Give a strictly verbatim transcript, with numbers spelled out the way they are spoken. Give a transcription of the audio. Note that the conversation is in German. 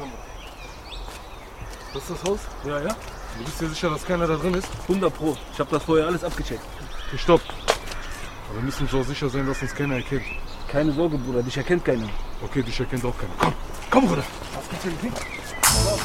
Kamera. Das ist das Haus? Ja, ja. Du bist dir sicher, dass keiner da drin ist? hundert Pro. Ich habe das vorher alles abgecheckt. Okay, stopp. Aber wir müssen uns auch sicher sein, dass uns keiner erkennt. Keine Sorge, Bruder. Dich erkennt keiner. Okay, dich erkennt auch keiner. Komm, komm, Bruder. Was gibt's denn?